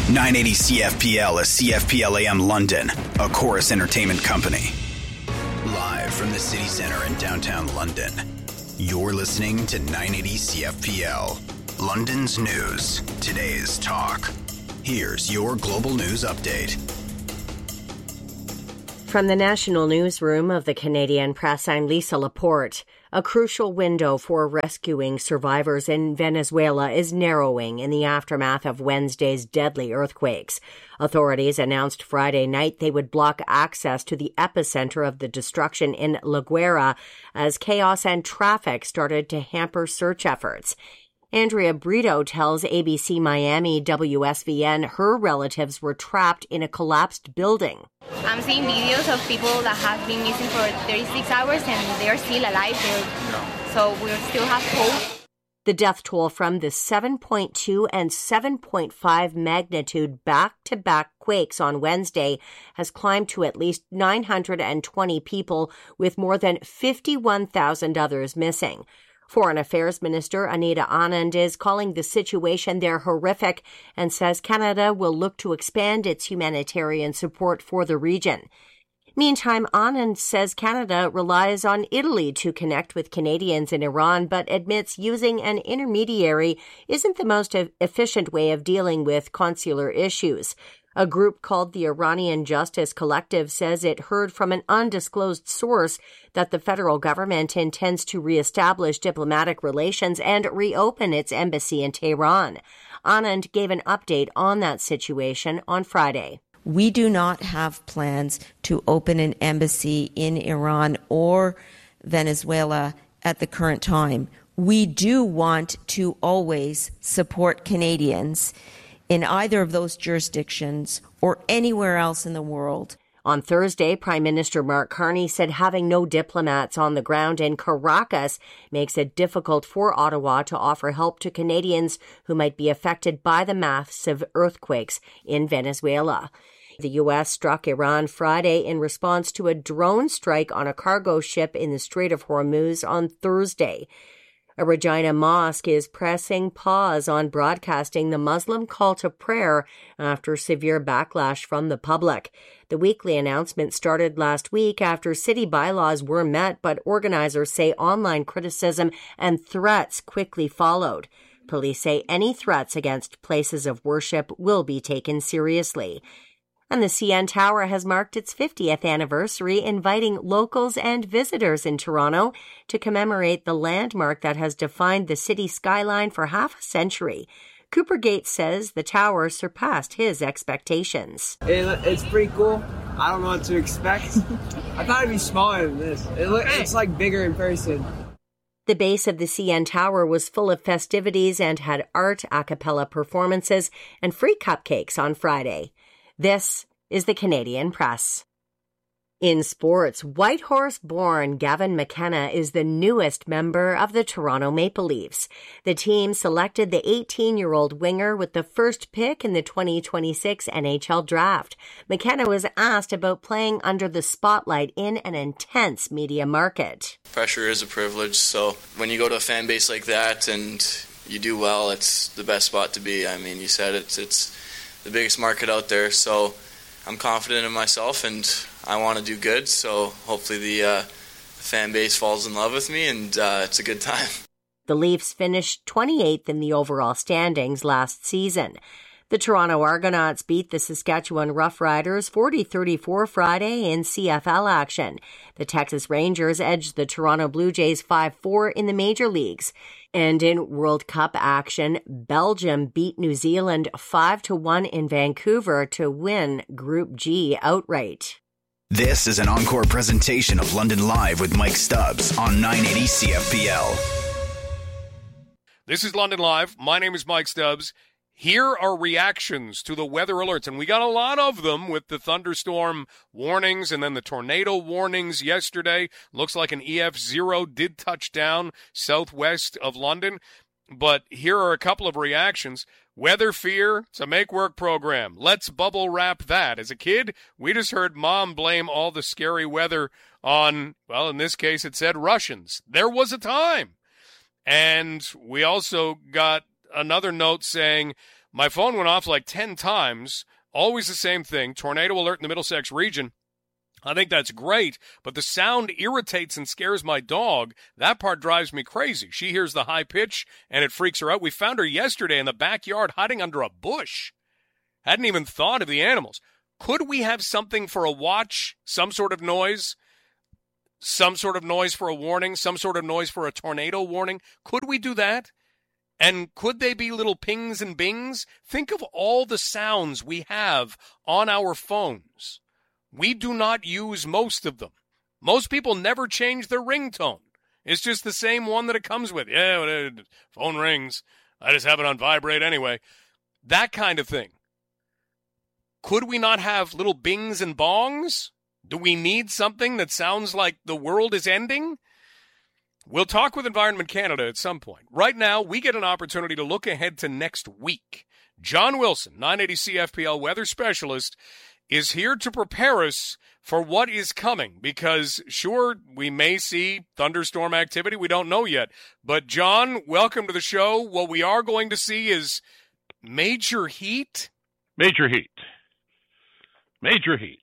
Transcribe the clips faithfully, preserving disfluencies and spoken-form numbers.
nine eighty C F P L is C F P L A M London, a Chorus Entertainment company. Live from the city centre in downtown London, you're listening to nine eighty C F P L, London's news, today's talk. Here's your global news update. From the National Newsroom of the Canadian Press, I'm Lisa Laporte. A crucial window for rescuing survivors in Venezuela is narrowing in the aftermath of Wednesday's deadly earthquakes. Authorities announced Friday night they would block access to the epicenter of the destruction in La Guaira as chaos and traffic started to hamper search efforts. Andrea Brito tells A B C Miami W S V N her relatives were trapped in a collapsed building. I'm seeing videos of people that have been missing for thirty-six hours and they're still alive. They're, so we still have hope. The death toll from the seven point two and seven point five magnitude back-to-back quakes on Wednesday has climbed to at least nine hundred twenty people, with more than fifty-one thousand others missing. Foreign Affairs Minister Anita Anand is calling the situation there horrific and says Canada will look to expand its humanitarian support for the region. Meantime, Anand says Canada relies on Italy to connect with Canadians in Iran, but admits using an intermediary isn't the most efficient way of dealing with consular issues. A group called the Iranian Justice Collective says it heard from an undisclosed source that the federal government intends to reestablish diplomatic relations and reopen its embassy in Tehran. Anand gave an update on that situation on Friday. We do not have plans to open an embassy in Iran or Venezuela at the current time. We do want to always support Canadians in either of those jurisdictions or anywhere else in the world. On Thursday, Prime Minister Mark Carney said having no diplomats on the ground in Caracas makes it difficult for Ottawa to offer help to Canadians who might be affected by the massive earthquakes in Venezuela. The U S struck Iran Friday in response to a drone strike on a cargo ship in the Strait of Hormuz on Thursday. A Regina mosque is pressing pause on broadcasting the Muslim call to prayer after severe backlash from the public. The weekly announcement started last week after city bylaws were met, but organizers say online criticism and threats quickly followed. Police say any threats against places of worship will be taken seriously. And the C N Tower has marked its fiftieth anniversary, inviting locals and visitors in Toronto to commemorate the landmark that has defined the city skyline for half a century. Cooper Gates says the tower surpassed his expectations. It, it's pretty cool. I don't know what to expect. I thought it'd be smaller than this. It look, it's like bigger in person. The base of the C N Tower was full of festivities and had art, a cappella performances, and free cupcakes on Friday. This is the Canadian Press. In sports, Whitehorse-born Gavin McKenna is the newest member of the Toronto Maple Leafs. The team selected the eighteen-year-old winger with the first pick in the twenty twenty-six N H L draft. McKenna was asked about playing under the spotlight in an intense media market. Pressure is a privilege, so when you go to a fan base like that and you do well, it's the best spot to be. I mean, you said it, it's the biggest market out there, so I'm confident in myself and I want to do good, so hopefully the uh, fan base falls in love with me and uh, it's a good time. The Leafs finished twenty-eighth in the overall standings last season. The Toronto Argonauts beat the Saskatchewan Roughriders forty thirty-four Friday in C F L action. The Texas Rangers edged the Toronto Blue Jays five four in the major leagues. And in World Cup action, Belgium beat New Zealand five to one in Vancouver to win Group G outright. This is an encore presentation of London Live with Mike Stubbs on nine eighty C F P L. This is London Live. My name is Mike Stubbs. Here are reactions to the weather alerts, and we got a lot of them with the thunderstorm warnings and then the tornado warnings yesterday. Looks like an E F zero did touch down southwest of London, but here are a couple of reactions. Weather fear, it's a make-work program. Let's bubble wrap that. As a kid, we just heard Mom blame all the scary weather on, well, in this case, it said Russians. There was a time. And we also got another note saying, My phone went off like ten times, always the same thing, tornado alert in the Middlesex region. I think that's great, but the sound irritates and scares my dog. That part drives me crazy. She hears the high pitch, and it freaks her out. We found her yesterday in the backyard hiding under a bush. Hadn't even thought of the animals. Could we have something for a watch, some sort of noise, some sort of noise for a warning, some sort of noise for a tornado warning? Could we do that? And could they be little pings and bings? Think of all the sounds we have on our phones. We do not use most of them. Most people never change their ringtone. It's just the same one that it comes with. Yeah, phone rings. I just have it on vibrate anyway. That kind of thing. Could we not have little bings and bongs? Do we need something that sounds like the world is ending? We'll talk with Environment Canada at some point. Right now, we get an opportunity to look ahead to next week. John Wilson, nine eighty C F P L weather specialist, is here to prepare us for what is coming. Because, sure, we may see thunderstorm activity. We don't know yet. But, John, welcome to the show. What we are going to see is major heat. Major heat. Major heat.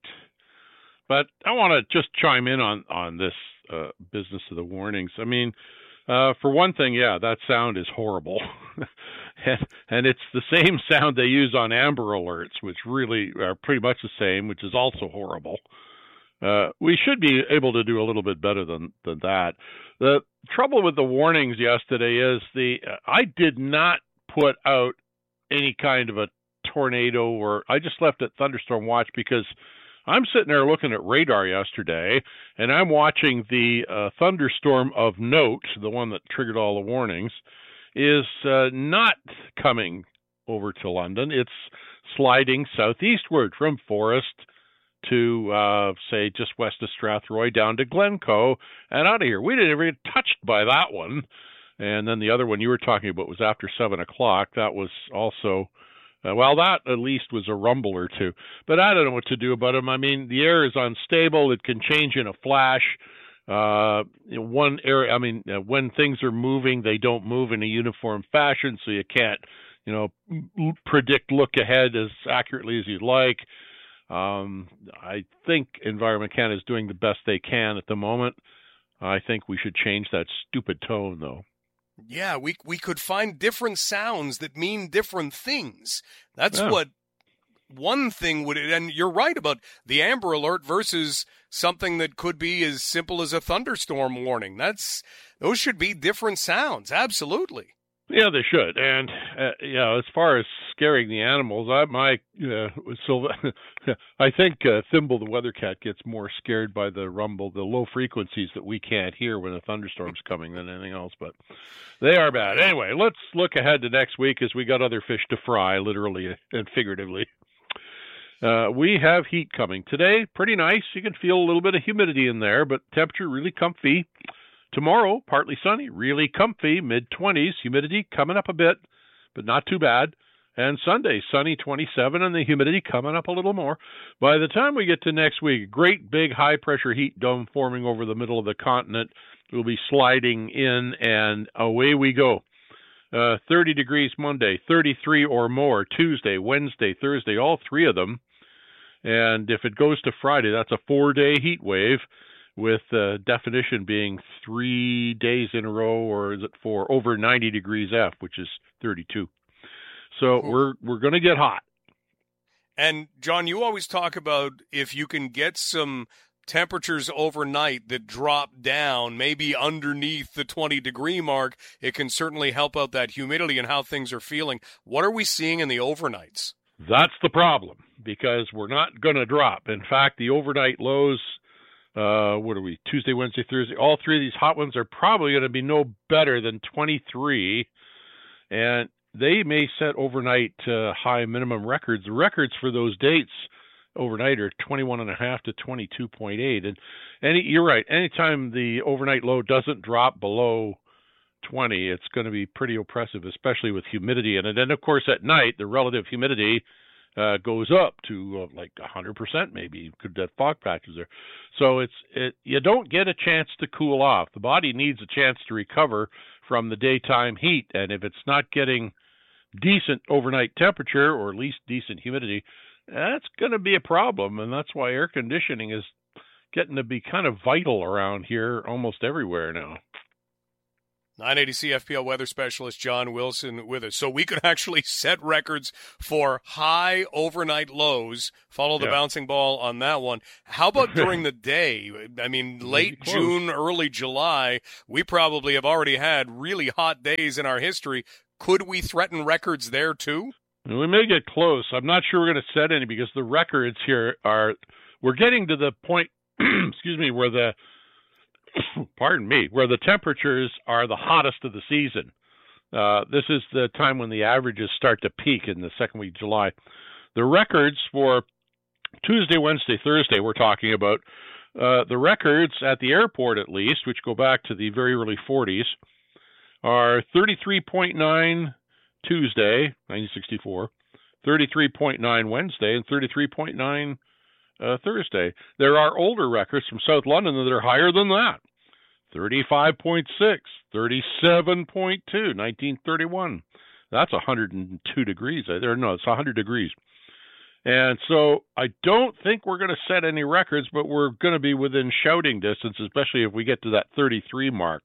But I want to just chime in on, on this uh, business of the warnings. I mean, uh, for one thing, yeah, that sound is horrible. and, and it's the same sound they use on Amber Alerts, which really are pretty much the same, which is also horrible. Uh, we should be able to do a little bit better than, than that. The trouble with the warnings yesterday is the uh, I did not put out any kind of a tornado, or I just left it thunderstorm watch because I'm sitting there looking at radar yesterday, and I'm watching the uh, thunderstorm of note, the one that triggered all the warnings, is uh, not coming over to London. It's sliding southeastward from Forest to, uh, say, just west of Strathroy down to Glencoe and out of here. We didn't ever get touched by that one. And then the other one you were talking about was after seven o'clock. That was also... Uh, well, that at least was a rumble or two. But I don't know what to do about them. I mean, the air is unstable. It can change in a flash. Uh, one area, I mean, uh, when things are moving, they don't move in a uniform fashion, so you can't, you know, predict look ahead as accurately as you'd like. Um, I think Environment Canada is doing the best they can at the moment. I think we should change that stupid tone, though. Yeah, we we could find different sounds that mean different things. That's yeah. what one thing would, and you're right about the Amber Alert versus something that could be as simple as a thunderstorm warning. That's those should be different sounds, absolutely. Yeah, they should. And uh, you know, as far as scaring the animals, I my uh, so I think uh, Thimble the weather cat gets more scared by the rumble, the low frequencies that we can't hear when a thunderstorm's coming than anything else. But they are bad. Anyway, let's look ahead to next week as we got other fish to fry, literally and figuratively. Uh, we have heat coming today. Pretty nice. You can feel a little bit of humidity in there, but temperature really comfy. Tomorrow, partly sunny, really comfy, mid-twenties, humidity coming up a bit, but not too bad. And Sunday, sunny, twenty-seven, and the humidity coming up a little more. By the time we get to next week, great big high-pressure heat dome forming over the middle of the continent. We'll be sliding in, and away we go. Uh, thirty degrees Monday, thirty-three or more Tuesday, Wednesday, Thursday, all three of them. And if it goes to Friday, that's a four-day heat wave, with uh, definition being three days in a row, or is it four, over ninety degrees F, which is thirty-two. So cool. we're we're going to get hot. And, John, you always talk about if you can get some temperatures overnight that drop down, maybe underneath the twenty-degree mark, it can certainly help out that humidity and how things are feeling. What are we seeing in the overnights? That's the problem, because we're not going to drop. In fact, the overnight lows... Uh, what are we, Tuesday, Wednesday, Thursday, all three of these hot ones are probably going to be no better than twenty-three, and they may set overnight uh, high minimum records. The records for those dates overnight are twenty-one and a half to twenty-two point eight, and any, you're right, anytime the overnight low doesn't drop below twenty, it's going to be pretty oppressive, especially with humidity in it. And of course, at night, the relative humidity Uh, goes up to uh, like one hundred percent maybe, could have fog patches there. So it's it, you don't get a chance to cool off. The body needs a chance to recover from the daytime heat, and if it's not getting decent overnight temperature or at least decent humidity, that's going to be a problem. And that's why air conditioning is getting to be kind of vital around here almost everywhere now. nine eighty C F P L weather specialist John Wilson with us. So we could actually set records for high overnight lows. Follow the yeah. bouncing ball on that one. How about during the day? I mean, late June, early July, we probably have already had really hot days in our history. Could we threaten records there too? We may get close. I'm not sure we're going to set any because the records here are, we're getting to the point, excuse me, where the, pardon me, where the temperatures are the hottest of the season. Uh, this is the time when the averages start to peak in the second week of July. The records for Tuesday, Wednesday, Thursday, we're talking about, uh, the records at the airport at least, which go back to the very early forties, are thirty-three point nine Tuesday, nineteen sixty-four, thirty-three point nine Wednesday, and thirty-three point nine Uh, Thursday. There are older records from South London that are higher than that. thirty-five point six, thirty-seven point two, nineteen thirty-one. That's one hundred two degrees. There, no, it's one hundred degrees. And so I don't think we're going to set any records, but we're going to be within shouting distance, especially if we get to that thirty-three mark.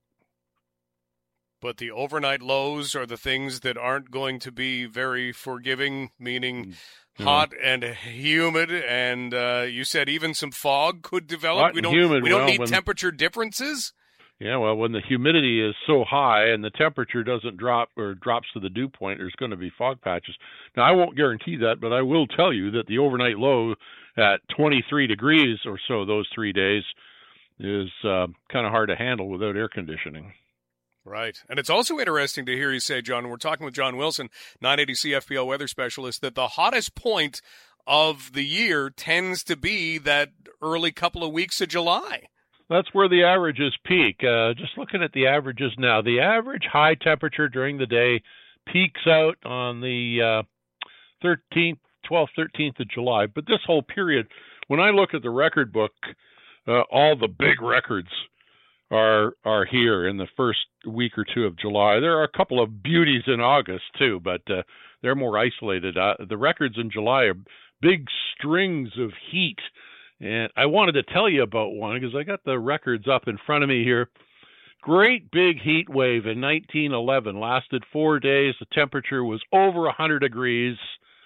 But the overnight lows are the things that aren't going to be very forgiving, meaning hot and humid, and uh, you said even some fog could develop. Hot we don't. Humid, we don't well, need when, temperature differences. Yeah, well, when the humidity is so high and the temperature doesn't drop or drops to the dew point, there's going to be fog patches. Now, I won't guarantee that, but I will tell you that the overnight low at twenty-three degrees or so those three days is uh, kind of hard to handle without air conditioning. Right. And it's also interesting to hear you say, John, we're talking with John Wilson, nine eighty C F P L weather specialist, that the hottest point of the year tends to be that early couple of weeks of July. That's where the averages peak. Uh, just looking at the averages now, the average high temperature during the day peaks out on the uh, thirteenth, twelfth, thirteenth of July. But this whole period, when I look at the record book, uh, all the big records are are here in the first week or two of July. There are a couple of beauties in August too, but uh, they're more isolated. Uh, the records in July are big strings of heat, and I wanted to tell you about one because I got the records up in front of me here. Great big heat wave in nineteen eleven, lasted four days. The temperature was over one hundred degrees,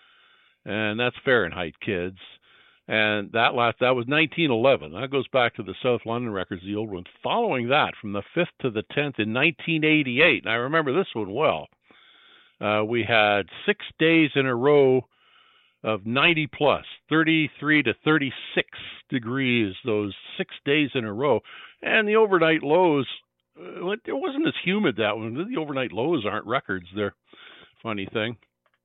and that's Fahrenheit, kids. And that last that was nineteen eleven. That goes back to the South London records, the old ones. Following that, from the fifth to the tenth in nineteen eighty-eight, and I remember this one well, uh, we had six days in a row of ninety plus, thirty-three to thirty-six degrees, those six days in a row. And the overnight lows, uh, it wasn't as humid that one. The overnight lows aren't records. They're funny thing.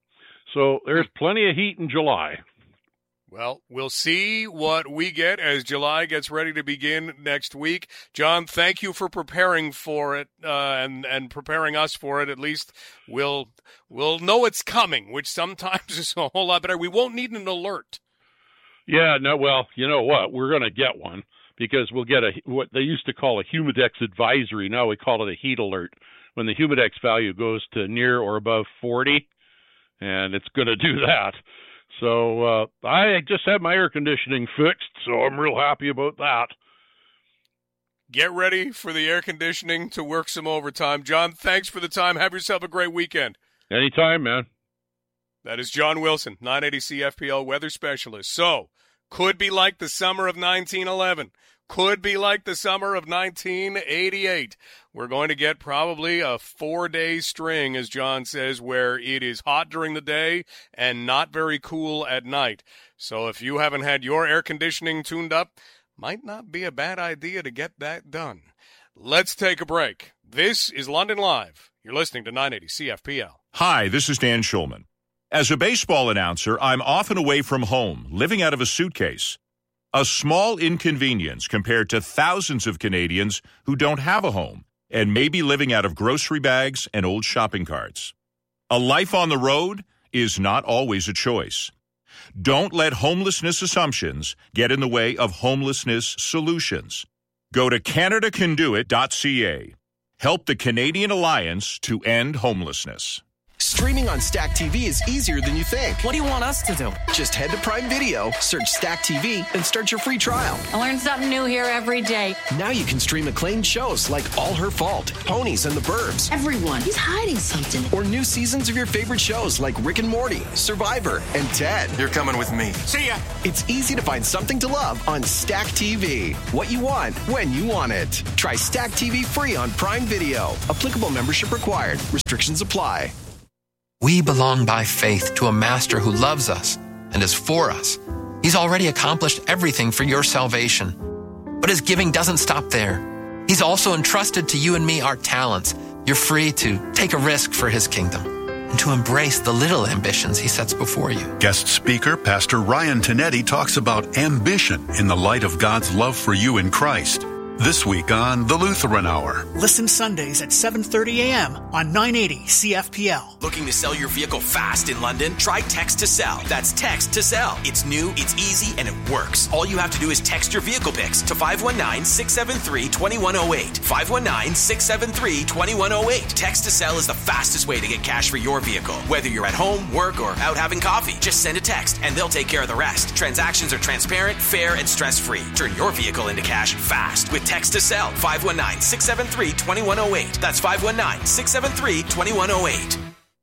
So there's plenty of heat in July. Well, we'll see what we get as July gets ready to begin next week. John, thank you for preparing for it uh, and and preparing us for it. At least we'll we'll know it's coming, which sometimes is a whole lot better. We won't need an alert. Yeah, no. Well, you know what? We're going to get one because we'll get a what they used to call a Humidex advisory. Now we call it a heat alert. When the Humidex value goes to near or above forty, and it's going to do that. So uh, I just had my air conditioning fixed, so I'm real happy about that. Get ready for the air conditioning to work some overtime. John, thanks for the time. Have yourself a great weekend. Anytime, man. That is John Wilson, nine eighty C F P L weather specialist. So, could be like the summer of nineteen eleven. Could be like the summer of nineteen eighty-eight. We're going to get probably a four-day string, as John says, where it is hot during the day and not very cool at night. So if you haven't had your air conditioning tuned up, might not be a bad idea to get that done. Let's take a break. This is London Live. You're listening to nine eighty C F P L. Hi, this is Dan Schulman. As a baseball announcer, I'm often away from home, living out of a suitcase. A small inconvenience compared to thousands of Canadians who don't have a home and may be living out of grocery bags and old shopping carts. A life on the road is not always a choice. Don't let homelessness assumptions get in the way of homelessness solutions. Go to Canada Can Do It dot C A. Help the Canadian Alliance to End Homelessness. Streaming on Stack T V is easier than you think. What do you want us to do? Just head to Prime Video, search Stack T V, and start your free trial. I learn something new here every day. Now you can stream acclaimed shows like All Her Fault, Ponies, and The Burbs. Everyone, he's hiding something. Or new seasons of your favorite shows like Rick and Morty, Survivor, and Ted. You're coming with me. See ya! It's easy to find something to love on Stack T V. What you want, when you want it. Try Stack T V free on Prime Video. Applicable membership required. Restrictions apply. We belong by faith to a master who loves us and is for us. He's already accomplished everything for your salvation. But his giving doesn't stop there. He's also entrusted to you and me our talents. You're free to take a risk for his kingdom and to embrace the little ambitions he sets before you. Guest speaker, Pastor Ryan Tinetti, talks about ambition in the light of God's love for you in Christ. This week on The Lutheran Hour. Listen Sundays at seven thirty a.m. on nine eighty C F P L. Looking to sell your vehicle fast in London? Try Text to Sell. That's Text to Sell. It's new, it's easy, and it works. All you have to do is text your vehicle pics to five one nine, six seven three, two one zero eight. five one nine, six seven three, two one zero eight. Text to Sell is the fastest way to get cash for your vehicle. Whether you're at home, work, or out having coffee, just send a text and they'll take care of the rest. Transactions are transparent, fair, and stress-free. Turn your vehicle into cash fast with Text to Sell. five one nine, six seven three, two one zero eight. That's five one nine, six seven three, two one zero eight.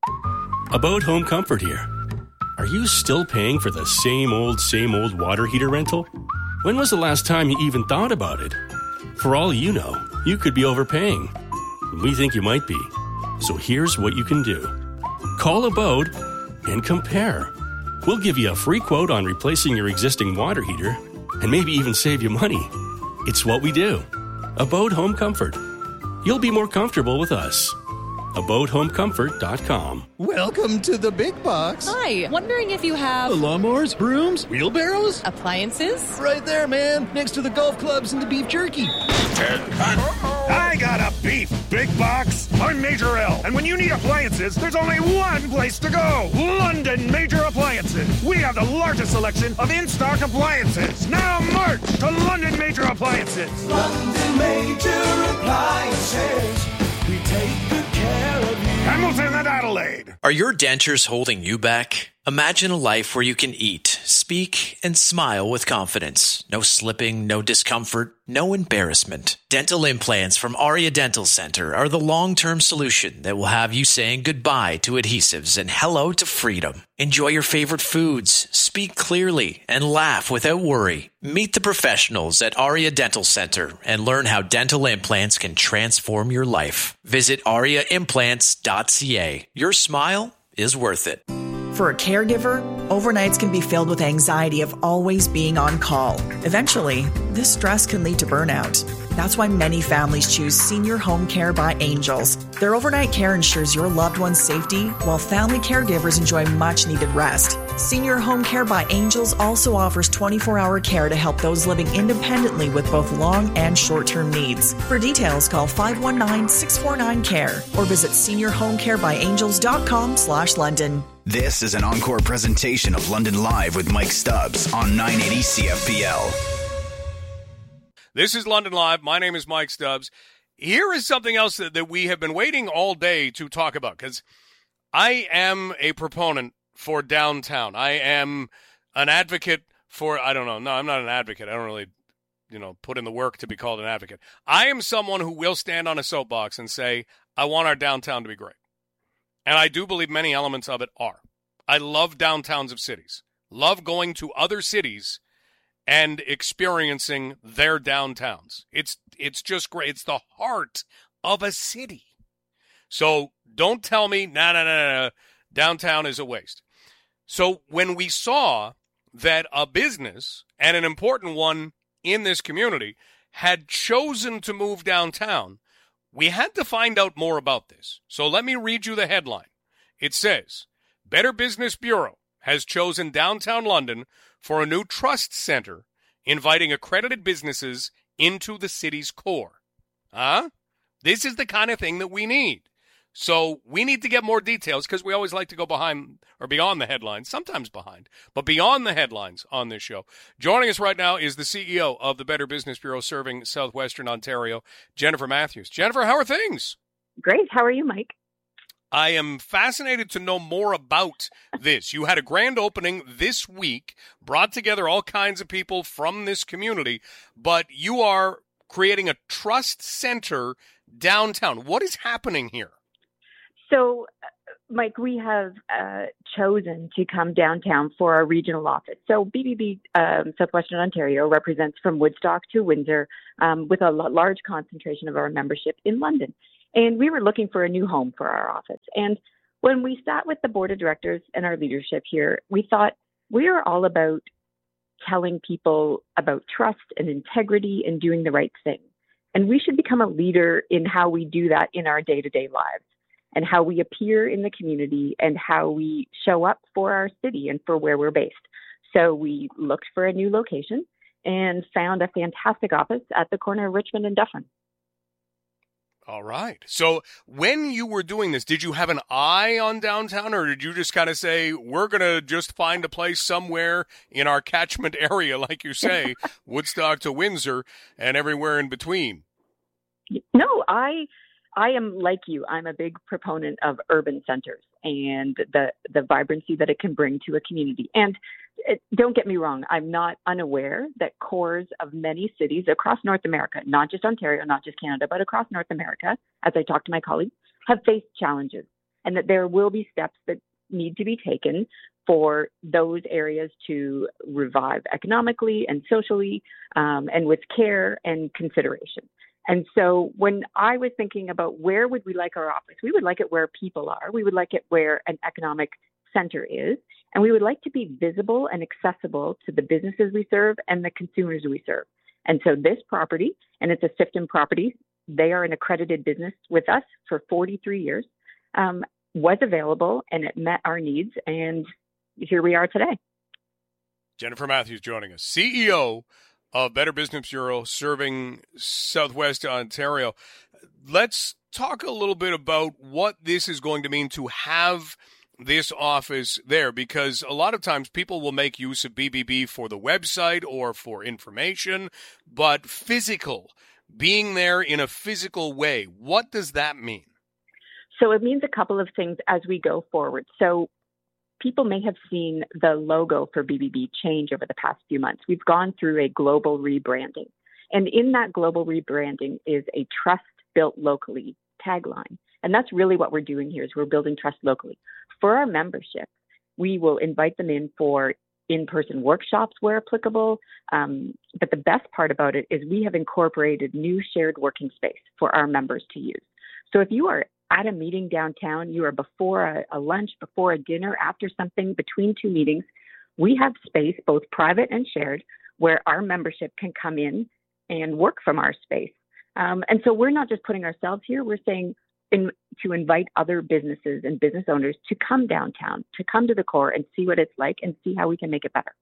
Abode Home Comfort here. Are you still paying for the same old, same old water heater rental? When was the last time you even thought about it? For all you know, you could be overpaying. We think you might be. So here's what you can do. Call Abode and compare. We'll give you a free quote on replacing your existing water heater and maybe even save you money. It's what we do. Abode Home Comfort. You'll be more comfortable with us. abode home comfort dot com. Welcome to the big box. Hi, wondering if you have... lawnmowers, brooms, wheelbarrows? Appliances? Right there, man, next to the golf clubs and the beef jerky. I got a beef big box. I'm Major L, and when you need appliances, there's only one place to go. London Major Appliances. We have the largest selection of in-stock appliances. Now march to London Major Appliances. London Major Appliances. We take good care of you. Hamilton and Adelaide. Are your dentures holding you back? Imagine a life where you can eat, speak, and smile with confidence. No slipping, no discomfort, no embarrassment. Dental implants from Aria Dental Center are the long-term solution that will have you saying goodbye to adhesives and hello to freedom. Enjoy your favorite foods, speak clearly, and laugh without worry. Meet the professionals at Aria Dental Center and learn how dental implants can transform your life. Visit aria implants dot c a. Your smile is worth it. For a caregiver, overnights can be filled with anxiety of always being on call. Eventually, this stress can lead to burnout. That's why many families choose Senior Home Care by Angels. Their overnight care ensures your loved one's safety, while family caregivers enjoy much-needed rest. Senior Home Care by Angels also offers twenty-four hour care to help those living independently with both long and short-term needs. For details, call five one nine, six four nine, C A R E or visit senior home care by angels dot com slash London. This is an encore presentation of London Live with Mike Stubbs on nine eighty C F P L. This is London Live. My name is Mike Stubbs. Here is something else that, that we have been waiting all day to talk about, because I am a proponent for downtown. I am an advocate for, I don't know, no, I'm not an advocate. I don't really, you know, put in the work to be called an advocate. I am someone who will stand on a soapbox and say, I want our downtown to be great. And I do believe many elements of it are. I love downtowns of cities. Love going to other cities and experiencing their downtowns. It's it's just great. It's the heart of a city. So don't tell me, nah, nah, nah, nah, downtown is a waste. So when we saw that a business, and an important one in this community, had chosen to move downtown, we had to find out more about this. So let me read you the headline. It says, Better Business Bureau has chosen downtown London for a new trust center, inviting accredited businesses into the city's core. Huh? This is the kind of thing that we need. So we need to get more details, because we always like to go behind or beyond the headlines, sometimes behind, but beyond the headlines on this show. Joining us right now is the C E O of the Better Business Bureau serving Southwestern Ontario, Jennifer Matthews. Jennifer, how are things? Great. How are you, Mike? I am fascinated to know more about this. You had a grand opening this week, brought together all kinds of people from this community, but you are creating a trust center downtown. What is happening here? So, Mike, we have uh, chosen to come downtown for our regional office. So B B B um, Southwestern Ontario represents from Woodstock to Windsor, um, with a l- large concentration of our membership in London. And we were looking for a new home for our office. And when we sat with the board of directors and our leadership here, we thought we are all about telling people about trust and integrity and doing the right thing. And we should become a leader in how we do that in our day-to-day lives, and how we appear in the community, and how we show up for our city and for where we're based. So we looked for a new location and found a fantastic office at the corner of Richmond and Dufferin. All right. So when you were doing this, did you have an eye on downtown, or did you just kind of say, we're going to just find a place somewhere in our catchment area, like you say, Woodstock to Windsor and everywhere in between? No, I... I am like you. I'm a big proponent of urban centers and the, the vibrancy that it can bring to a community. And it, don't get me wrong, I'm not unaware that cores of many cities across North America, not just Ontario, not just Canada, but across North America, as I talk to my colleagues, have faced challenges, and that there will be steps that need to be taken for those areas to revive economically and socially, um, and with care and consideration. And so when I was thinking about where would we like our office, we would like it where people are. We would like it where an economic center is. And we would like to be visible and accessible to the businesses we serve and the consumers we serve. And so this property, and it's a Sifton property, they are an accredited business with us for forty-three years, um, was available, and it met our needs. And here we are today. Jennifer Matthews joining us, C E O of Better Business Bureau, serving Southwest Ontario. Let's talk a little bit about what this is going to mean to have this office there, because a lot of times people will make use of B B B for the website or for information, but physical, being there in a physical way, what does that mean? So it means a couple of things as we go forward. So people may have seen the logo for B B B change over the past few months. We've gone through a global rebranding. And in that global rebranding is a trust built locally tagline. And that's really what we're doing here, is we're building trust locally. For our membership, we will invite them in for in-person workshops where applicable. Um, but the best part about it is we have incorporated new shared working space for our members to use. So if you are at a meeting downtown, you are before a, a lunch, before a dinner, after something, between two meetings, we have space, both private and shared, where our membership can come in and work from our space. Um, and so we're not just putting ourselves here, we're saying in, to invite other businesses and business owners to come downtown, to come to the core and see what it's like and see how we can make it better.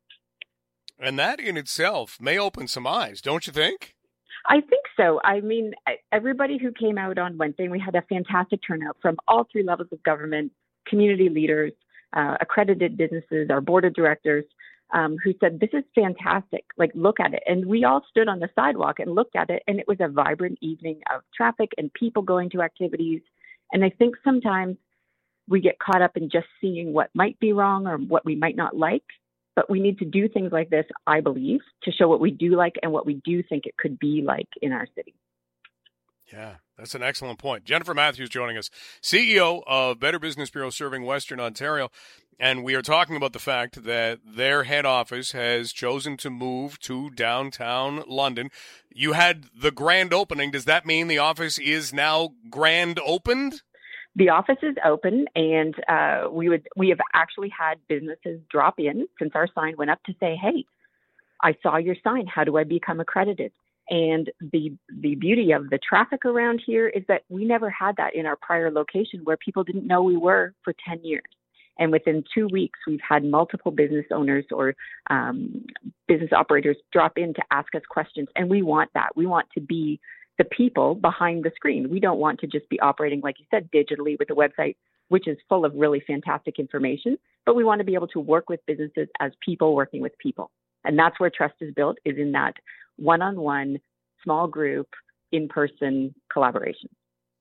And that in itself may open some eyes, don't you think? I think so. I mean, everybody who came out on Wednesday, we had a fantastic turnout from all three levels of government, community leaders, uh, accredited businesses, our board of directors, um, who said, this is fantastic. Like, look at it. And we all stood on the sidewalk and looked at it, and it was a vibrant evening of traffic and people going to activities. And I think sometimes we get caught up in just seeing what might be wrong or what we might not like. But we need to do things like this, I believe, to show what we do like and what we do think it could be like in our city. Yeah, that's an excellent point. Jennifer Matthews joining us, C E O of Better Business Bureau, serving Western Ontario. And we are talking about the fact that their head office has chosen to move to downtown London. You had the grand opening. Does that mean the office is now grand opened? The office is open, and uh, we would we have actually had businesses drop in since our sign went up to say, hey, I saw your sign. How do I become accredited? And the the beauty of the traffic around here is that we never had that in our prior location, where people didn't know we were for ten years. And within two weeks, we've had multiple business owners or um, business operators drop in to ask us questions. And we want that. We want to be the people behind the screen. We don't want to just be operating, like you said, digitally with a website, which is full of really fantastic information, but we want to be able to work with businesses as people working with people. And that's where trust is built, is in that one-on-one, small group, in-person collaboration.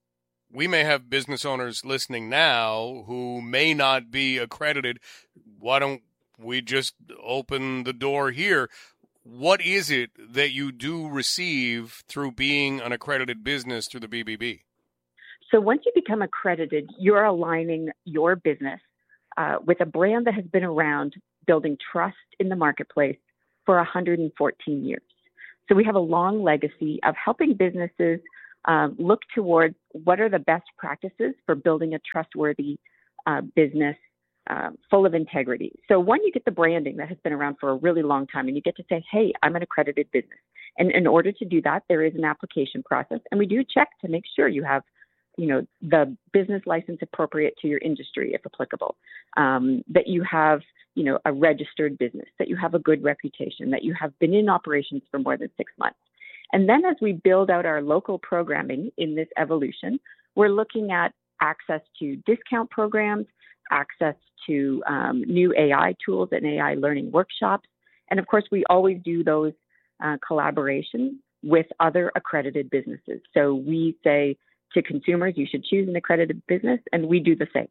we may have business owners listening now who may not be accredited. Why don't we just open the door here? What is it that you do receive through being an accredited business through the B B B? So once you become accredited, you're aligning your business uh, with a brand that has been around building trust in the marketplace for one hundred fourteen years. So we have a long legacy of helping businesses um, look towards what are the best practices for building a trustworthy uh, business um, full of integrity. So when you get the branding that has been around for a really long time and you get to say, hey, I'm an accredited business. And in order to do that, there is an application process. And we do check to make sure you have, you know, the business license appropriate to your industry, if applicable, um, that you have, you know, a registered business, that you have a good reputation, that you have been in operations for more than six months. And then as we build out our local programming in this evolution, we're looking at access to discount programs, access to um, new A I tools and A I learning workshops. And of course, we always do those uh, collaborations with other accredited businesses. So we say to consumers, you should choose an accredited business, and we do the same.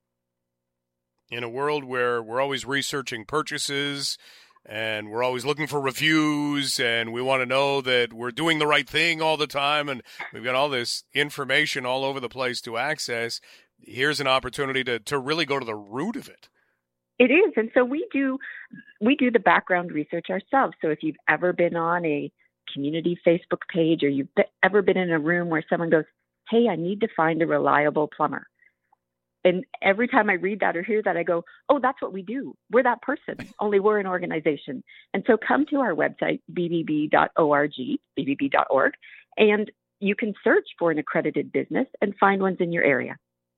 In a world where we're always researching purchases and we're always looking for reviews and we want to know that we're doing the right thing all the time and we've got all this information all over the place to access, here's an opportunity to, to really go to the root of it. It is. And so we do we do the background research ourselves. So if you've ever been on a community Facebook page or you've ever been in a room where someone goes, hey, I need to find a reliable plumber. And every time I read that or hear that, I go, oh, that's what we do. We're that person, only we're an organization. And so come to our website, b b b dot org, b b b dot org, and you can search for an accredited business and find ones in your area.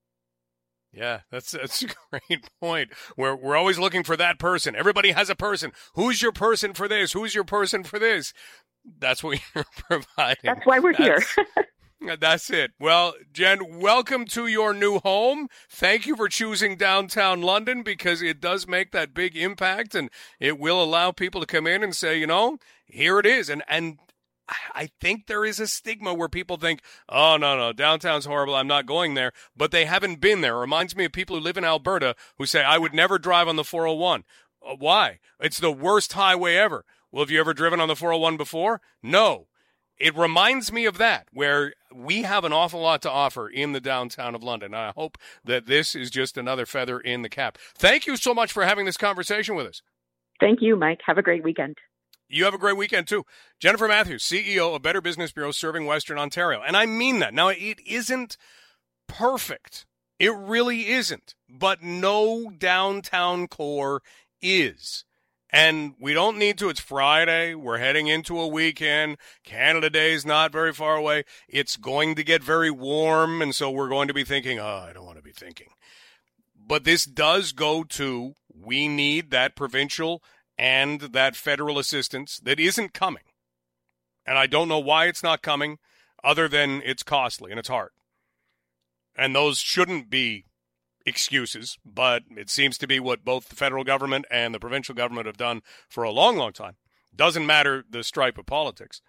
Yeah, that's that's a great point. We're, we're always looking for that person. Everybody has a person. Who's your person for this? Who's your person for this? That's what you're providing. That's why we're that's, here. That's it. Well, Jen, welcome to your new home. Thank you for choosing downtown London because it does make that big impact and it will allow people to come in and say, you know, here it is. And and I think there is a stigma where people think, oh, no, no, downtown's horrible. I'm not going there. But they haven't been there. It reminds me of people who live in Alberta who say, I would never drive on the four oh one. Uh, why? It's the worst highway ever. Well, have you ever driven on the four oh one before? No. It reminds me of that, where we have an awful lot to offer in the downtown of London. I hope that this is just another feather in the cap. Thank you so much for having this conversation with us. Thank you, Mike. Have a great weekend. You have a great weekend, too. Jennifer Matthews, C E O of Better Business Bureau, serving Western Ontario. And I mean that. Now, it isn't perfect. It really isn't. But no downtown core is. And we don't need to. It's Friday. We're heading into a weekend. Canada Day is not very far away. It's going to get very warm, and so we're going to be thinking, oh, I don't want to be thinking. But this does go to, we need that provincial and that federal assistance that isn't coming. And I don't know why it's not coming, other than it's costly and it's hard. And those shouldn't be excuses, but it seems to be what both the federal government and the provincial government have done for a long, long time. Doesn't matter the stripe of politics.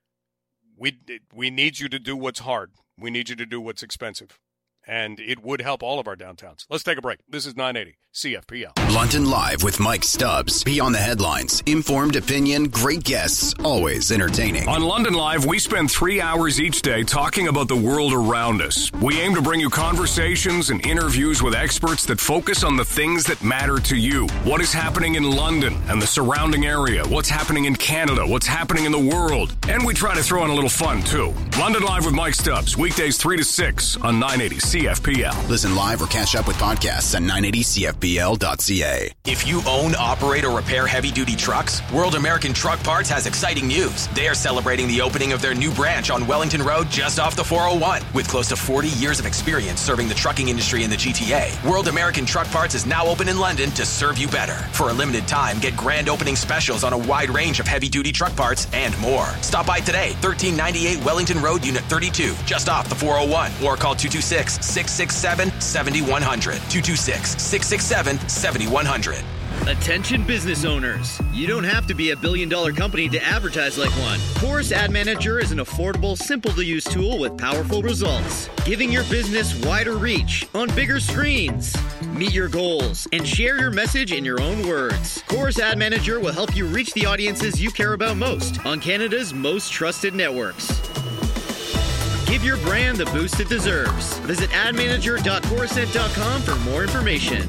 We we need you to do what's hard. We need you to do what's expensive. And it would help all of our downtowns. Let's take a break. This is nine eighty C F P L. London Live with Mike Stubbs. Beyond the headlines. Informed opinion, great guests, always entertaining. On London Live, we spend three hours each day talking about the world around us. We aim to bring you conversations and interviews with experts that focus on the things that matter to you. What is happening in London and the surrounding area? What's happening in Canada? What's happening in the world? And we try to throw in a little fun, too. London Live with Mike Stubbs. Weekdays three to six on nine eighty C F P L. Listen live or catch up with podcasts at nine eighty C F P L dot C A. If you own, operate, or repair heavy-duty trucks, World American Truck Parts has exciting news. They are celebrating the opening of their new branch on Wellington Road just off the four oh one. With close to forty years of experience serving the trucking industry in the G T A, World American Truck Parts is now open in London to serve you better. For a limited time, get grand opening specials on a wide range of heavy-duty truck parts and more. Stop by today, thirteen ninety-eight Wellington Road, Unit thirty-two, just off the four oh one, or call two two six, six six seven, seven one zero zero, two two six, six six seven, seven one zero zero. Attention business owners. You don't have to be a billion dollar company to advertise like one. Chorus Ad Manager is an affordable, simple to use tool with powerful results, giving your business wider reach on bigger screens. Meet your goals and share your message in your own words. Chorus Ad Manager will help you reach the audiences you care about most on Canada's most trusted networks. Give your brand the boost it deserves. Visit ad manager dot corusent dot com for more information.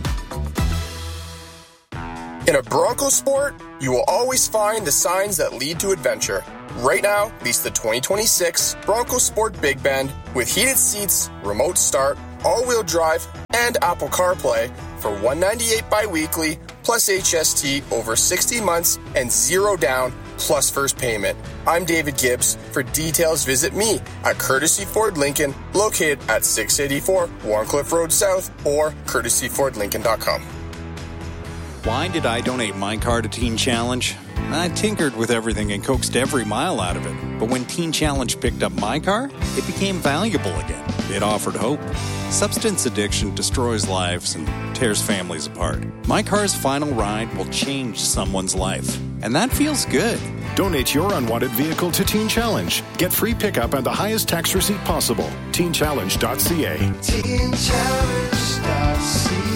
In a Bronco sport, you will always find the signs that lead to adventure. Right now, lease the twenty twenty-six Bronco Sport Big Bend with heated seats, remote start, all-wheel drive, and Apple CarPlay for one hundred ninety-eight dollars bi-weekly plus H S T over sixty months and zero down plus first payment. I'm David Gibbs. For details, visit me at Courtesy Ford Lincoln, located at six eighty-four Warncliffe Road South or courtesy ford lincoln dot com. Why did I donate my car to Teen Challenge? I tinkered with everything and coaxed every mile out of it. But when Teen Challenge picked up my car, it became valuable again. It offered hope. Substance addiction destroys lives and tears families apart. My car's final ride will change someone's life. And that feels good. Donate your unwanted vehicle to Teen Challenge. Get free pickup and the highest tax receipt possible. teen challenge dot c a. teen challenge dot c a.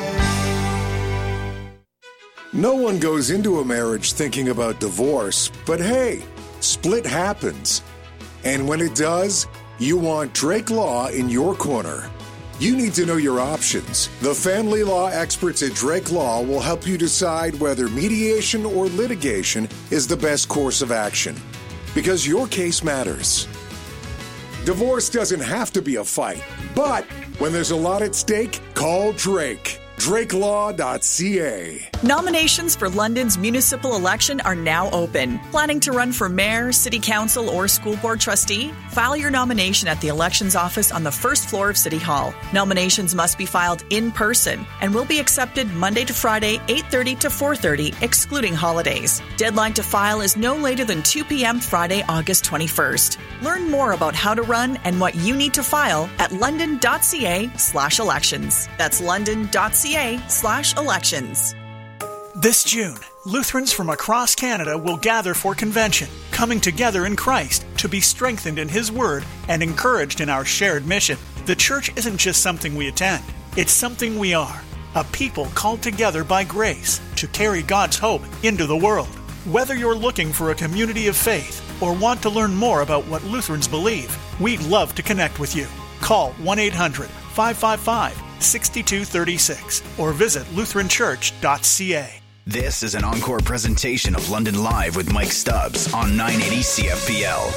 No one goes into a marriage thinking about divorce, but hey, split happens. And when it does, you want Drake Law in your corner. You need to know your options. The family law experts at Drake Law will help you decide whether mediation or litigation is the best course of action. Because your case matters. Divorce doesn't have to be a fight, but when there's a lot at stake, call Drake. drake law dot c a. Nominations for London's municipal election are now open. Planning to run for mayor, city council, or school board trustee? File your nomination at the elections office on the first floor of City Hall. Nominations must be filed in person and will be accepted Monday to Friday, eight thirty to four thirty, excluding holidays. Deadline to file is no later than two p.m. Friday, August twenty-first. Learn more about how to run and what you need to file at london dot c a slash elections. That's london dot c a slash elections. This June, Lutherans from across Canada will gather for convention, coming together in Christ to be strengthened in His Word and encouraged in our shared mission. The church isn't just something we attend, it's something we are, a people called together by grace to carry God's hope into the world. Whether you're looking for a community of faith or want to learn more about what Lutherans believe, we'd love to connect with you. Call one eight hundred five five five six two three six or visit lutheran church dot c a. This is an encore presentation of London Live with Mike Stubbs on nine eighty C F P L.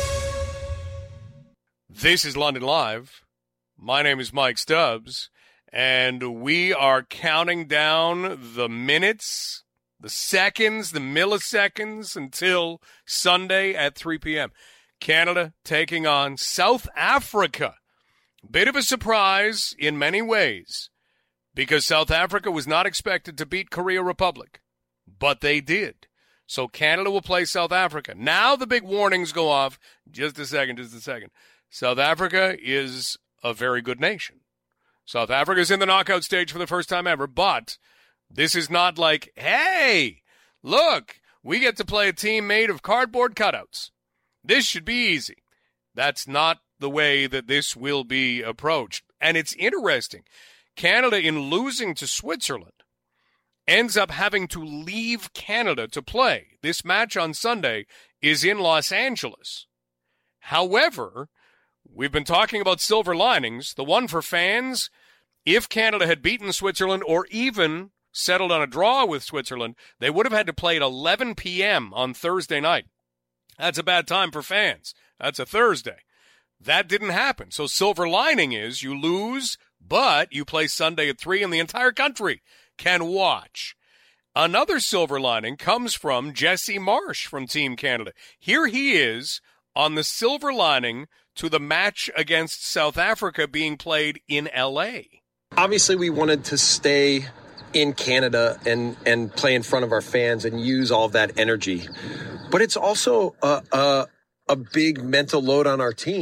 This is London Live. My name is Mike Stubbs, and we are counting down the minutes, the seconds, the milliseconds until Sunday at three p.m. Canada taking on South Africa. Bit of a surprise in many ways, because South Africa was not expected to beat Korea Republic, but they did. So Canada will play South Africa. Now the big warnings go off. Just a second, just a second. South Africa is a very good nation. South Africa is in the knockout stage for the first time ever, but this is not like, hey, look, we get to play a team made of cardboard cutouts. This should be easy. That's not the way that this will be approached. And it's interesting. Canada, in losing to Switzerland, ends up having to leave Canada to play. This match on Sunday is in Los Angeles. However, we've been talking about silver linings. The one for fans, if Canada had beaten Switzerland or even settled on a draw with Switzerland, they would have had to play at eleven p.m. on Thursday night. That's a bad time for fans. That's a Thursday. That didn't happen. So silver lining is you lose, but you play Sunday at three and the entire country can watch. Another silver lining comes from Jesse Marsh from Team Canada. Here he is on the silver lining to the match against South Africa being played in L A. Obviously, we wanted to stay in Canada and, and play in front of our fans and use all of that energy. But it's also a, a, a big mental load on our team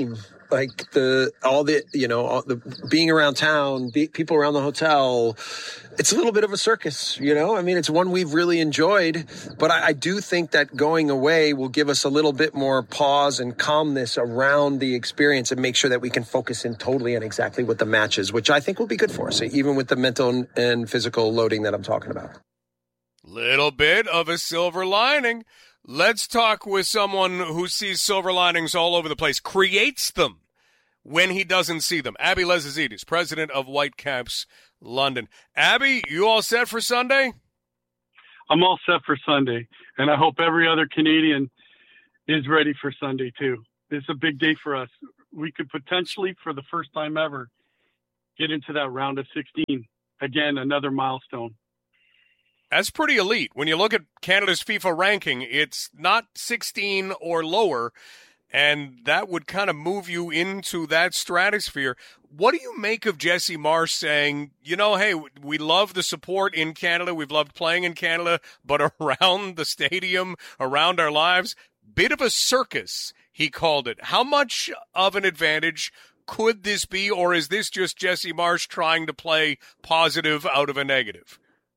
like the all the you know all the being around town, be, people around the hotel. It's a little bit of a circus, you know. I mean, it's one we've really enjoyed, but I, I do think that going away will give us a little bit more pause and calmness around the experience and make sure that we can focus in totally on exactly what the match is, which I think will be good for us, even with the mental and physical loading that I'm talking about. Little bit of a silver lining. Let's talk with someone who sees silver linings all over the place, creates them when he doesn't see them. Abby Lezazidis, president of Whitecaps London. Abby, you all set for Sunday? I'm all set for Sunday, and I hope every other Canadian is ready for Sunday too. It's a big day for us. We could potentially, for the first time ever, get into that round of sixteen. Again, another milestone. That's pretty elite. When you look at Canada's FIFA ranking, it's not sixteen or lower, and that would kind of move you into that stratosphere. What do you make of Jesse Marsch saying, you know, hey, we love the support in Canada, we've loved playing in Canada, but around the stadium, around our lives, bit of a circus, he called it. How much of an advantage could this be, or is this just Jesse Marsch trying to play positive out of a negative?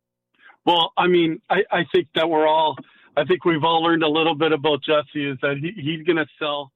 Well, I mean, I, I think that we're all, I think we've all learned a little bit about Jesse is that he, he's going to sell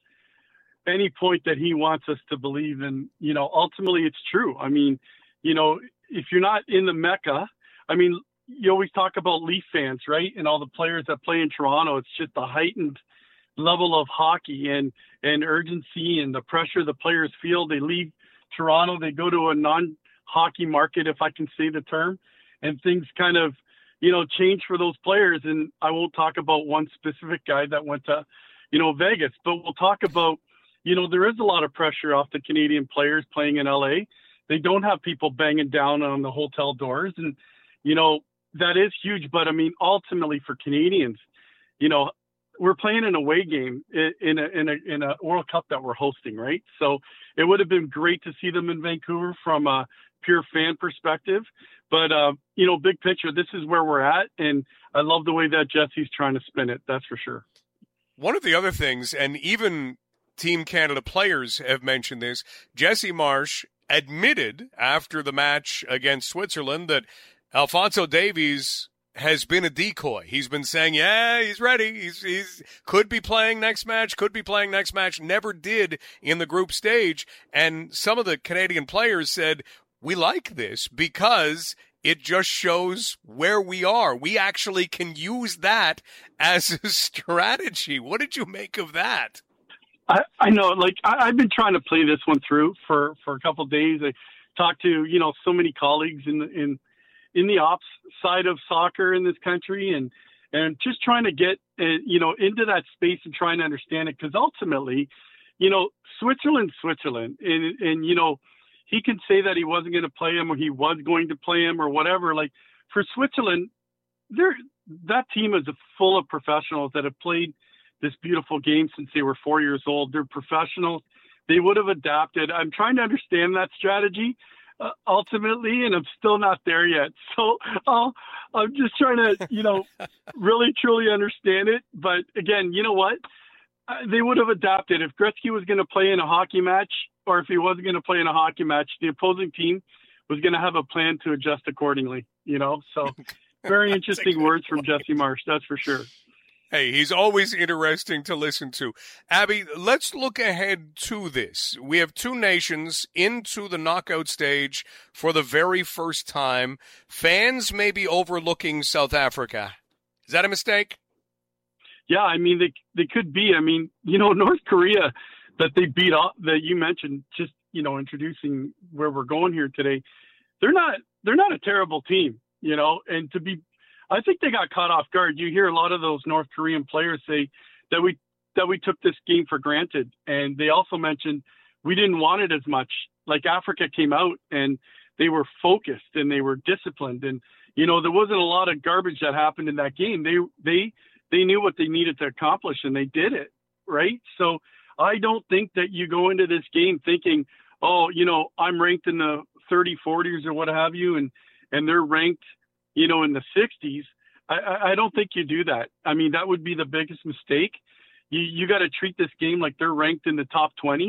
any point that he wants us to believe in. You know, ultimately it's true. I mean, you know, if you're not in the Mecca, I mean, you always talk about Leaf fans, right? And all the players that play in Toronto, it's just a heightened level of hockey and, and urgency and the pressure the players feel. They leave Toronto, they go to a non-hockey market, if I can say the term, and things kind of, you know, change for those players. And I won't talk about one specific guy that went to, you know, Vegas, but we'll talk about, you know, there is a lot of pressure off the Canadian players playing in L A. They don't have people banging down on the hotel doors. And, you know, that is huge. But I mean, ultimately for Canadians, you know, we're playing an away game in a, in a, in a World Cup that we're hosting, right? So it would have been great to see them in Vancouver from a pure fan perspective. But, uh, you know, big picture, this is where we're at, and I love the way that Jesse's trying to spin it, that's for sure. One of the other things, and even Team Canada players have mentioned this, Jesse Marsch admitted after the match against Switzerland that Alphonso Davies has been a decoy. He's been saying, yeah, he's ready. He's he's could be playing next match, could be playing next match, never did in the group stage. And some of the Canadian players said, we like this because it just shows where we are. We actually can use that as a strategy. What did you make of that? I, I know, like, I, I've been trying to play this one through for, for a couple of days. I talked to, you know, so many colleagues in, in, in the ops side of soccer in this country and, and just trying to get, uh, you know, into that space and trying to understand it. Because ultimately, you know, Switzerland, Switzerland, and, and, you know, he can say that he wasn't going to play him or he was going to play him or whatever. Like for Switzerland, they're, that team is full of professionals that have played this beautiful game since they were four years old. They're professionals. They would have adapted. I'm trying to understand that strategy uh, ultimately, and I'm still not there yet. So I'll, I'm just trying to, you know, really, truly understand it. But again, you know what? Uh, they would have adapted. If Gretzky was going to play in a hockey match, or if he wasn't going to play in a hockey match, the opposing team was going to have a plan to adjust accordingly, you know? So very interesting words from Jesse Marsch, that's for sure. Hey, he's always interesting to listen to. Abby, let's look ahead to this. We have two nations into the knockout stage for the very first time. Fans may be overlooking South Africa. Is that a mistake? Yeah, I mean, they they could be. I mean, you know, North Korea that they beat off, that you mentioned, just, you know, introducing where we're going here today. They're not, they're not a terrible team, you know, and to be, I think they got caught off guard. You hear a lot of those North Korean players say that we, that we took this game for granted. And they also mentioned we didn't want it as much. Like Africa came out and they were focused and they were disciplined. And, you know, there wasn't a lot of garbage that happened in that game. They, they, they knew what they needed to accomplish and they did it. Right. So I don't think that you go into this game thinking, oh, you know, I'm ranked in the thirty, forties or what have you. And, and they're ranked, you know, in the sixties. I, I don't think you do that. I mean, that would be the biggest mistake. You, you got to treat this game like they're ranked in the top twenty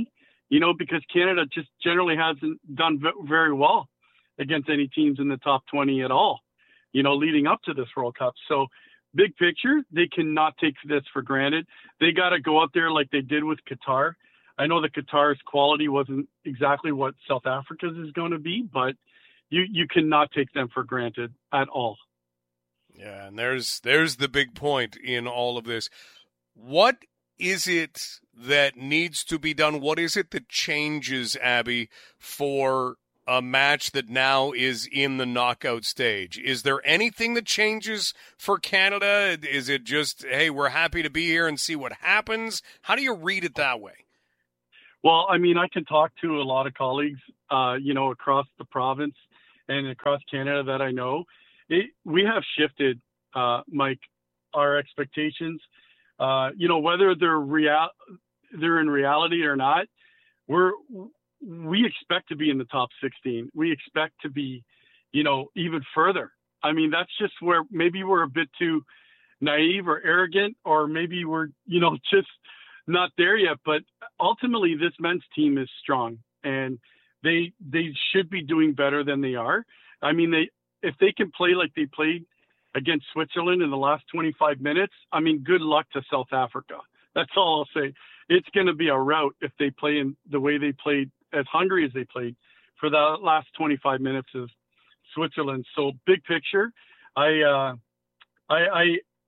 you know, because Canada just generally hasn't done v- very well against any teams in the top twenty at all, you know, leading up to this World Cup. So big picture, they cannot take this for granted. They got to go out there like they did with Qatar. I know that Qatar's quality wasn't exactly what South Africa's is going to be, but you, you cannot take them for granted at all. Yeah, and there's there's the big point in all of this. What is it that needs to be done? What is it that changes, Abby, for a match that now is in the knockout stage? Is there anything that changes for Canada? Is it just, hey, we're happy to be here and see what happens? How do you read it that way? Well, I mean, I can talk to a lot of colleagues, uh, you know, across the province and across Canada that I know. It, we have shifted, uh, Mike, our expectations. Uh, you know, whether they're real, they're in reality or not, we're we expect to be in the top sixteen. We expect to be, you know, even further. I mean, that's just where maybe we're a bit too naive or arrogant, or maybe we're, you know, just not there yet. But ultimately, this men's team is strong, and they they should be doing better than they are. I mean, they if they can play like they played against Switzerland in the last twenty-five minutes, I mean, good luck to South Africa. That's all I'll say. It's going to be a rout if they play in the way they played, as hungry as they played for the last twenty-five minutes of Switzerland. So big picture, I, uh, I, I,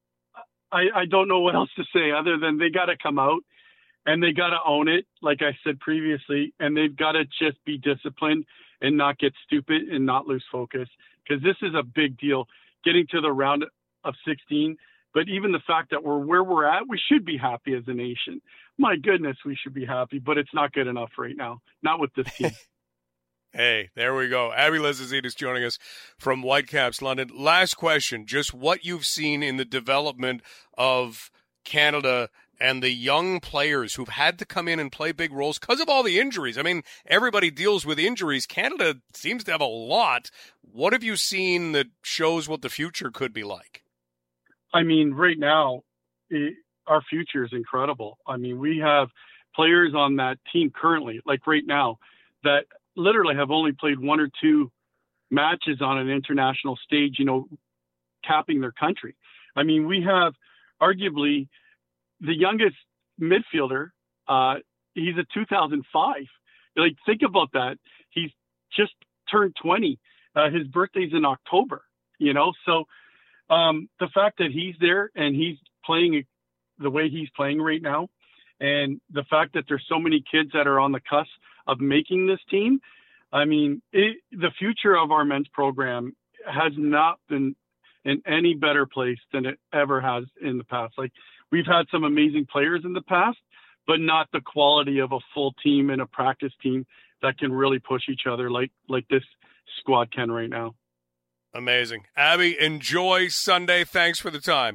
I, I don't know what else to say other than they got to come out and they got to own it. Like I said previously, and they've got to just be disciplined and not get stupid and not lose focus, because this is a big deal getting to the round of sixteen. But even the fact that we're where we're at, we should be happy as a nation. My goodness, we should be happy, but it's not good enough right now. Not with this team. Hey, there we go. Abby Lezazidis joining us from Whitecaps London. Last question, just what you've seen in the development of Canada and the young players who've had to come in and play big roles because of all the injuries. I mean, everybody deals with injuries. Canada seems to have a lot. What have you seen that shows what the future could be like? I mean, right now, it, our future is incredible. I mean, we have players on that team currently, like right now, that literally have only played one or two matches on an international stage, you know, capping their country. I mean, we have arguably the youngest midfielder. Uh, he's a two thousand five. Like, think about that. He's just turned twenty. Uh, his birthday's in October, you know, so Um, the fact that he's there and he's playing the way he's playing right now, and the fact that there's so many kids that are on the cusp of making this team, I mean, it, the future of our men's program has not been in any better place than it ever has in the past. Like, we've had some amazing players in the past, but not the quality of a full team and a practice team that can really push each other like, like this squad can right now. Amazing. Abby, enjoy Sunday. Thanks for the time.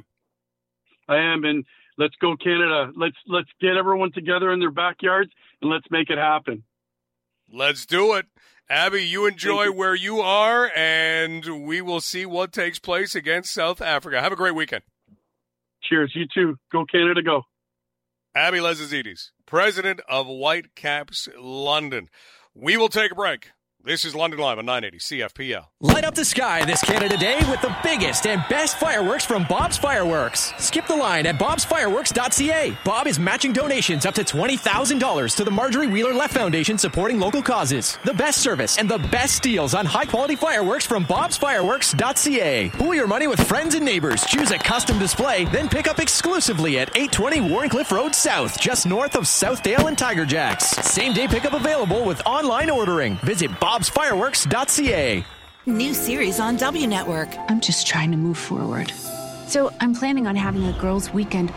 I am, and let's go Canada. Let's let's get everyone together in their backyards, and let's make it happen. Let's do it. Abby, you enjoy you. where you are, and we will see what takes place against South Africa. Have a great weekend. Cheers. You too. Go Canada, go. Abby Lezazidis, president of Whitecaps London. We will take a break. This is London Live on nine eighty C F P L. Light up the sky this Canada Day with the biggest and best fireworks from Bob's Fireworks. Skip the line at bobs fireworks dot c a. Bob is matching donations up to twenty thousand dollars to the Marjorie Wheeler Left Foundation, supporting local causes. The best service and the best deals on high-quality fireworks from bobs fireworks dot c a. Pool your money with friends and neighbors. Choose a custom display, then pick up exclusively at eight twenty Warrencliffe Road South, just north of Southdale and Tiger Jacks. Same-day pickup available with online ordering. Visit bobs fireworks dot c a. New series on W Network. I'm just trying to move forward. So I'm planning on having a girls' weekend.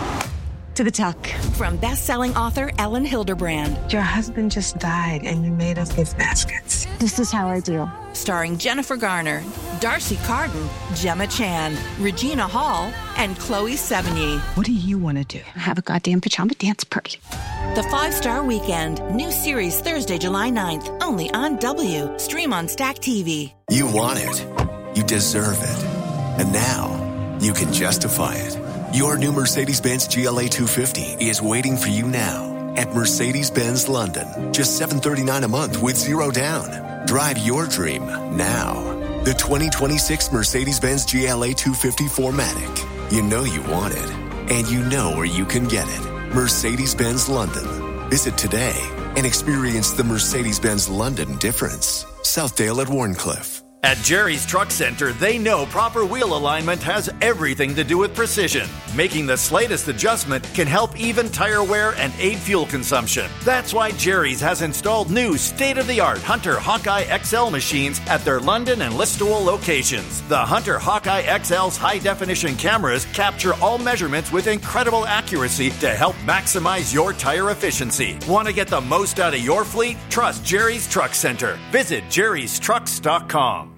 To the tuck. From best-selling author Ellen Hilderbrand. Your husband just died and you made us gift baskets. This is how I do. Starring Jennifer Garner, Darcy Carden, Gemma Chan, Regina Hall, and Chloe Sevigny. What do you want to do? Have a goddamn pajama dance party. The Five-Star Weekend. New series Thursday, July ninth. Only on W. Stream on Stack T V. You want it. You deserve it. And now, you can justify it. Your new Mercedes-Benz G L A two fifty is waiting for you now. at Mercedes-Benz London. Just seven hundred thirty-nine dollars a month with zero down. Drive your dream now. The twenty twenty-six Mercedes-Benz G L A two fifty four Matic. You know you want it, and you know where you can get it. Mercedes-Benz London. Visit today and experience the Mercedes-Benz London difference. Southdale at Warncliffe. At Jerry's Truck Center, they know proper wheel alignment has everything to do with precision. Making the slightest adjustment can help even tire wear and aid fuel consumption. That's why Jerry's has installed new state-of-the-art Hunter Hawkeye X L machines at their London and Listowel locations. The Hunter Hawkeye X L's high-definition cameras capture all measurements with incredible accuracy to help maximize your tire efficiency. Want to get the most out of your fleet? Trust Jerry's Truck Center. Visit jerrys trucks dot com.